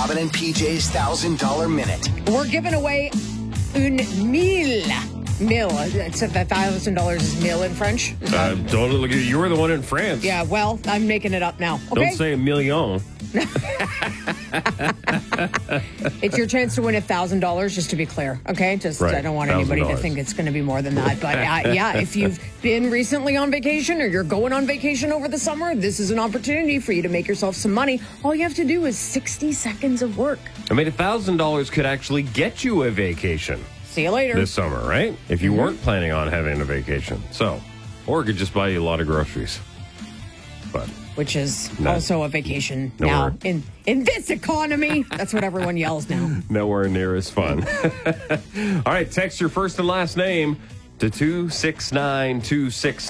Robin and PJ's $1,000 minute. We're giving away une mille. Mille. It's $1,000 is mille in French. Don't look at you. Were the one in France. Yeah, well, I'm making it up now. Okay? Don't say a million. It's your chance to win $1,000, just to be clear. Okay? Right. I don't want anybody to $1,000. think it's going to be more than that. But yeah, if you've been recently on vacation or you're going on vacation over the summer, this is an opportunity for you to make yourself some money. All you have to do is 60 seconds of work. I mean, $1,000 could actually get you a vacation See you later. this summer, right? If you weren't planning on having a vacation. Or it could just buy you a lot of groceries. But which is No. also a vacation Nowhere. now in this economy. That's what everyone yells now. nowhere near as fun. All right, text your first and last name to 26926.